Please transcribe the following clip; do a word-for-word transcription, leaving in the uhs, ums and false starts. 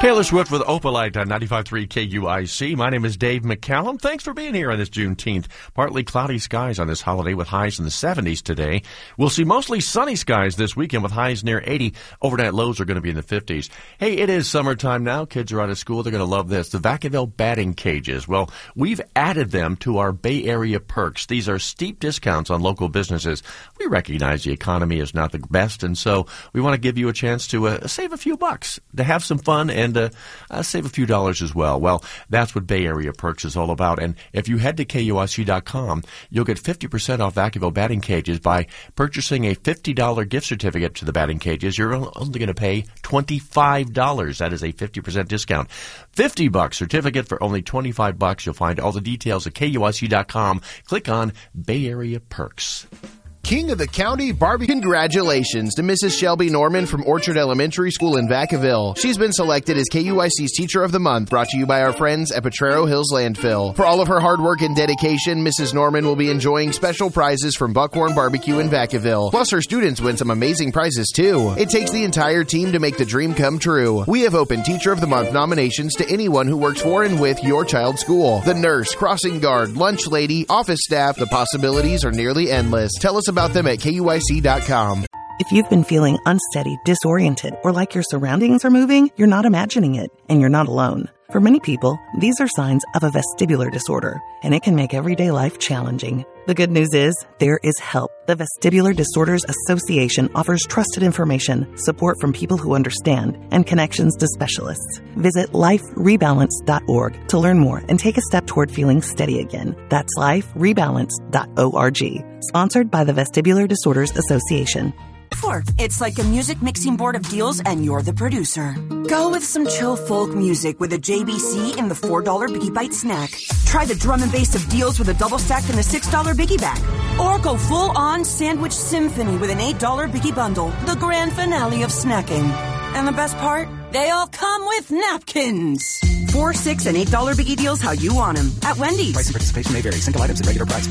Taylor Swift with Opalite on ninety-five point three K U I C. My name is Dave McCallum. Thanks for being here on this Juneteenth. Partly cloudy skies on this holiday with highs in the seventies today. We'll see mostly sunny skies this weekend with highs near eighty. Overnight lows are going to be in the fifties. Hey, it is summertime now. Kids are out of school. They're going to love this. The Vacaville batting cages. Well, we've added them to our Bay Area perks. These are steep discounts on local businesses. We recognize the economy is not the best, and so we want to give you a chance to uh, save a few bucks, to have some fun, and uh, uh, save a few dollars as well. Well, that's what Bay Area Perks is all about. And if you head to K U I C dot com, you'll get fifty percent off Vacaville batting cages by purchasing a fifty dollars gift certificate to the batting cages. You're only going to pay twenty-five dollars. That is a fifty percent discount. fifty bucks certificate for only twenty-five bucks. You'll find all the details at K U I C dot com. Click on Bay Area Perks. King of the County Barbecue. Congratulations to Missus Shelby Norman from Orchard Elementary School in Vacaville. She's been selected as K U I C's Teacher of the Month, brought to you by our friends at Potrero Hills Landfill. For all of her hard work and dedication, Missus Norman will be enjoying special prizes from Buckhorn Barbecue in Vacaville. Plus, her students win some amazing prizes, too. It takes the entire team to make the dream come true. We have opened Teacher of the Month nominations to anyone who works for and with your child's school. The nurse, crossing guard, lunch lady, office staff, the possibilities are nearly endless. Tell us about them at K U I C dot com. If you've been feeling unsteady, disoriented, or like your surroundings are moving, you're not imagining it, and you're not alone. For many people, these are signs of a vestibular disorder, and it can make everyday life challenging. The good news is, there is help. The Vestibular Disorders Association offers trusted information, support from people who understand, and connections to specialists. Visit life rebalance dot org to learn more and take a step toward feeling steady again. That's life rebalance dot org. Sponsored by the Vestibular Disorders Association. It's like a music mixing board of deals and you're the producer. Go with some chill folk music with a J B C in the four dollar Biggie Bite snack. Try the drum and bass of deals with a double stack and a six dollar Biggie bag. Or go full on sandwich symphony with an eight dollar Biggie bundle. The grand finale of snacking. And the best part? They all come with napkins. Four, six, and eight dollar Biggie deals how you want them. At Wendy's. Price and participation may vary. Single items at regular price.